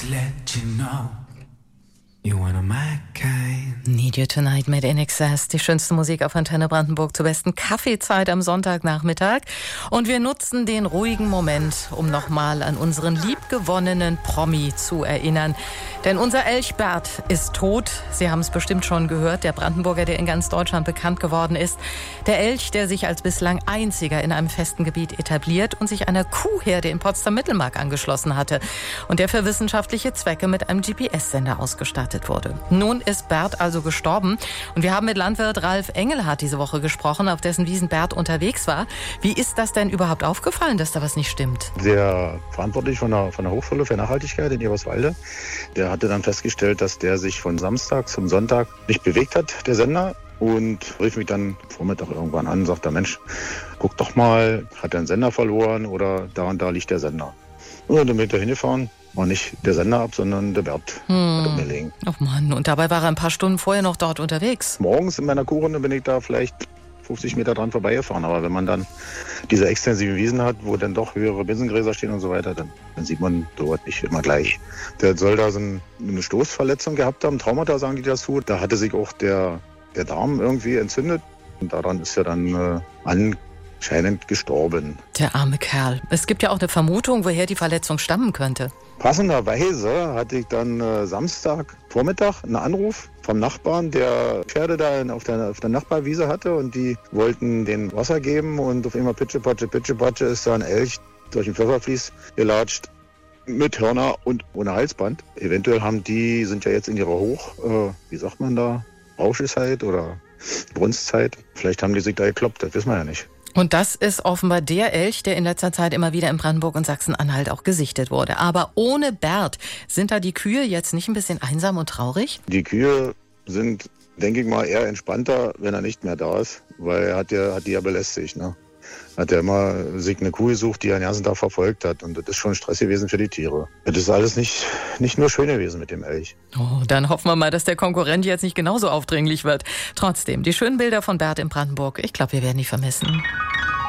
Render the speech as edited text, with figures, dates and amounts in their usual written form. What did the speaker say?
let you know you one of my kind. Need You Tonight mit INXS, die schönste Musik auf Antenne Brandenburg zur besten Kaffeezeit am Sonntagnachmittag. Und wir nutzen den ruhigen Moment, um nochmal an unseren liebgewonnenen Promi zu erinnern. Denn unser Elch Bert ist tot. Sie haben es bestimmt schon gehört, der Brandenburger, der in ganz Deutschland bekannt geworden ist. Der Elch, der sich als bislang einziger in einem festen Gebiet etabliert und sich einer Kuhherde in Potsdam-Mittelmark angeschlossen hatte. Und der für wissenschaftliche Zwecke mit einem GPS-Sender ausgestattet wurde. Nun ist Bert also gestorben. Und wir haben mit Landwirt Ralf Engelhardt diese Woche gesprochen, auf dessen Wiesen Bert unterwegs war. Wie ist das denn überhaupt aufgefallen, dass da was nicht stimmt? Der Verantwortliche von der Hochschule für Nachhaltigkeit in Eberswalde, der hatte dann festgestellt, dass der sich von Samstag zum Sonntag nicht bewegt hat, der Sender. Und rief mich dann Vormittag irgendwann an und sagte, Mensch, guck doch mal, hat er einen Sender verloren oder da und da liegt der Sender. Und dann bin ich da hingefahren. War nicht der Sender ab, sondern der Bert hat umgelegen. Oh Mann, und dabei war er ein paar Stunden vorher noch dort unterwegs. Morgens in meiner Kuhrunde bin ich da vielleicht 50 Meter dran vorbeigefahren. Aber wenn man dann diese extensiven Wiesen hat, wo dann doch höhere Binsengräser stehen und so weiter, dann sieht man dort nicht immer gleich. Der soll da so eine Stoßverletzung gehabt haben, Traumata sagen die dazu. Da hatte sich auch der Darm irgendwie entzündet. Und daran ist er dann anscheinend gestorben. Der arme Kerl. Es gibt ja auch eine Vermutung, woher die Verletzung stammen könnte. Passenderweise hatte ich dann Samstagvormittag einen Anruf vom Nachbarn, der Pferde da auf der Nachbarwiese hatte und die wollten den Wasser geben und auf einmal Pitsche-Patsche ist da ein Elch durch den Pfefferfließ gelatscht mit Hörner und ohne Halsband. Eventuell sind ja jetzt in ihrer Rauscheszeit oder Brunstzeit. Vielleicht haben die sich da gekloppt, das wissen wir ja nicht. Und das ist offenbar der Elch, der in letzter Zeit immer wieder in Brandenburg und Sachsen-Anhalt auch gesichtet wurde. Aber ohne Bert, sind da die Kühe jetzt nicht ein bisschen einsam und traurig? Die Kühe sind, denke ich mal, eher entspannter, wenn er nicht mehr da ist, weil er hat die ja belästigt, ne? Hat er immer sich eine Kuh gesucht, die er den ganzen Tag verfolgt hat. Und das ist schon Stress gewesen für die Tiere. Das ist alles nicht nur schön gewesen mit dem Elch. Oh, dann hoffen wir mal, dass der Konkurrent jetzt nicht genauso aufdringlich wird. Trotzdem, die schönen Bilder von Bert in Brandenburg, ich glaube, wir werden die vermissen.